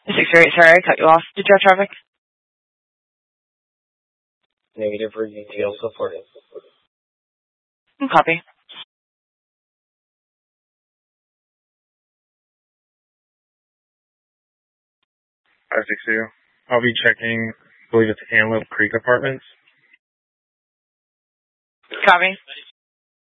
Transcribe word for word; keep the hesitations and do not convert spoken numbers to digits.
six three eight, sorry, I cut you off. Did you have traffic? Negative for U T L support. Copy. five six two. I'll be checking, I believe it's Antelope Creek Apartments. Copy.